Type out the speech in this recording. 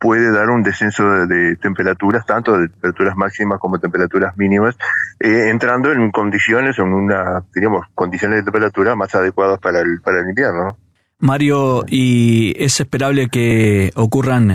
puede dar un descenso de temperaturas, tanto de temperaturas máximas como temperaturas mínimas, entrando en condiciones, condiciones de temperatura más adecuadas para el invierno, ¿no? Mario, ¿y es esperable que ocurran